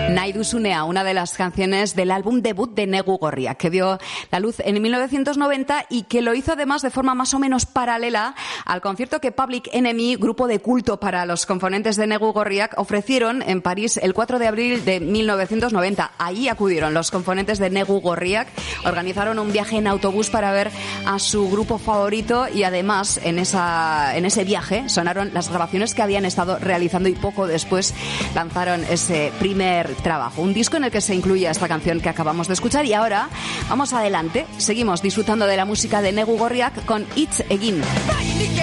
Nahi Duzunea, una de las canciones del álbum debut de Negu Gorriak, que vio la luz en 1990 y que lo hizo además de forma más o menos paralela al concierto que Public Enemy, grupo de culto para los componentes de Negu Gorriak, ofrecieron en París el 4 de abril de 1990. Allí acudieron los componentes de Negu Gorriak, organizaron un viaje en autobús para ver a su grupo favorito y además en ese viaje sonaron las grabaciones que habían estado realizando y poco después lanzaron ese primer trabajo, un disco en el que se incluía esta canción que acabamos de escuchar. Y ahora vamos adelante, seguimos disfrutando de la música de Negu Gorriak con It's Egin.